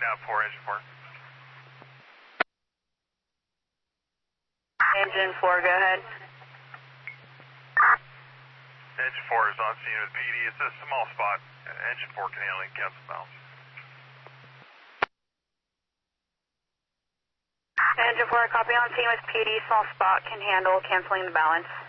Cap 4, engine 4. Engine 4, go ahead. Engine 4 is on scene with PD. It's a small spot. Engine 4 can handle it, cancel bounce. Engine 4, copy on scene with PD, small spot, can handle canceling the balance.